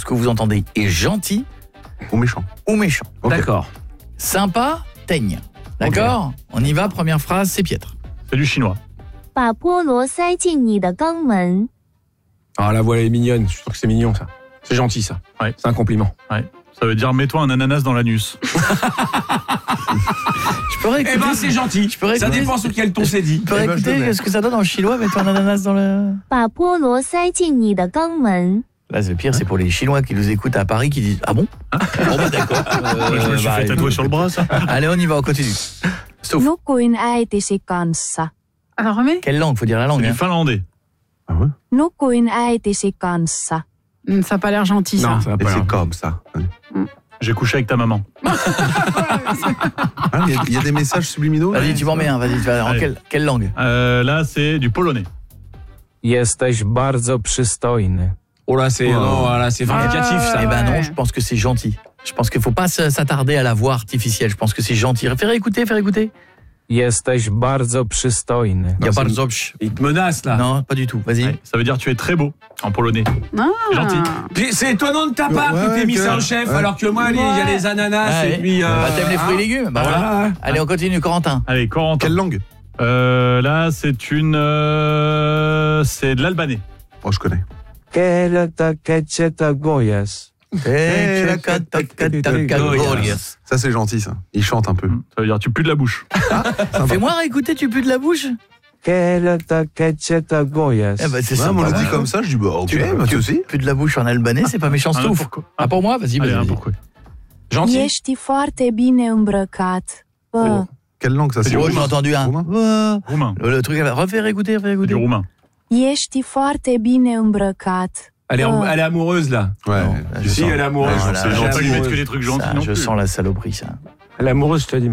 ce que vous entendez est gentil Ou méchant. ou méchant. Okay. D'accord. Sympa, teigne. D'accord ? On y va, première phrase, c'est piètre. C'est du chinois. 把菠萝塞进你的肛门。 Ah, la voix elle est mignonne. Je trouve que c'est mignon, ça. C'est gentil, ça. Ouais. C'est un compliment. Ouais. Ça veut dire mets-toi un ananas dans l'anus. Je peux réécouter. Eh ben, c'est gentil. peux réécouter. Ça dépend sur quel ton c'est dit. Tu peux Eh ben, je le réécouter mets. ce que ça donne en chinois, mettre un ananas dans le... 把菠萝塞进你的肛门。 Là, c'est le pire, c'est pour les Chinois qui nous écoutent à Paris qui disent « Ah bon ?» Bon, bah d'accord. Je me suis fait tatouer sur le bras, ça. Allez, on y va, on continue. Sauf, Nukuin äitisi kanssa. Alors remets. quelle langue ? Faut dire la C'est langue. du Hein. finlandais. Ah ouais. Nukuin äitisi kanssa. Ça a pas l'air gentil, ça. Non, ça va Et pas. c'est l'air. comme ça. J'ai couché avec ta maman. Ah, il y a des messages subliminaux. Vas-y, tu m'en mets un, vas-y. Tu vas, en Allez. quelle langue ? Là, c'est du polonais. Jesteś bardzo przystojny. Oh là, c'est non, là, c'est vindicatif, ça. Eh ben non, ouais. je pense que c'est gentil. Je pense qu'il faut pas s'attarder à la voix artificielle. Je pense que c'est gentil. Faire écouter, faire écouter. Jesteś bardzo przystojny. Il y a pas de zopch. Il te menace, là. Non, pas du tout. Vas-y. Ouais. Ça veut dire tu es très beau en polonais. Ah. C'est gentil. Puis, c'est étonnant de ta part Ouais, que t'aies mis que- ça en chef, ouais. alors que moi, il y a les ananas Ah, et ouais. puis... Bah, t'aimes les fruits et légumes. Bah voilà. Voilà. Allez, on continue, Corentin. Allez, Corentin. Quelle langue? Là, c'est c'est de l'albanais. Oh, je connais. Ça, c'est gentil, ça. Il chante un peu. Ça veut dire tu pues de la bouche. Fais-moi réécouter, tu pues de la bouche. Eh ben, c'est Ouais, sympa. mais on le dit comme ça, je dis bah ok, pas de souci. Plus de la bouche en albanais, c'est pas méchant, Ah, Stouff. pourquoi Ah, pour moi, vas-y, Allez, vas-y. pourquoi Gentil. Ești foarte bine îmbrăcat. Bă. Quelle langue ça C'est c'est? du Oh, j'ai entendu un. Roumain. Ouais. Roumain. Le truc, refais écouter, refais C'est du écouter. roumain. Ești foarte bine îmbrăcat. Elle est amoureuse, là. Ouais. Non, je Si, sens- elle est amoureuse. Ah, C'est là, gentil, là, ils mettent que des trucs gentils ça, non je plus. sens la saloperie, ça. Elle est amoureuse, je te dis.